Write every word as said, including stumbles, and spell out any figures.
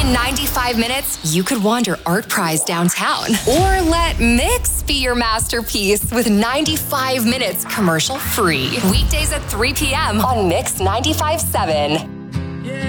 In ninety-five minutes, you could wander Art Prize downtown. Or let Mix be your masterpiece with ninety-five minutes commercial free. Weekdays at three p.m. on Mix ninety-five point seven.